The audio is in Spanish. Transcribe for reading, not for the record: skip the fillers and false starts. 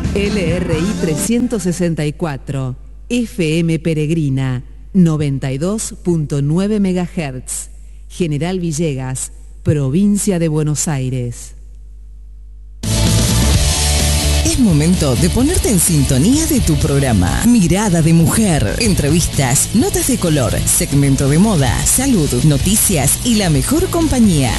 LRI 364, FM Peregrina, 92.9 MHz, General Villegas, provincia de Buenos Aires. Es momento de ponerte en sintonía de tu programa. Mirada de Mujer. Entrevistas, notas de color, segmento de moda, salud, noticias y la mejor compañía.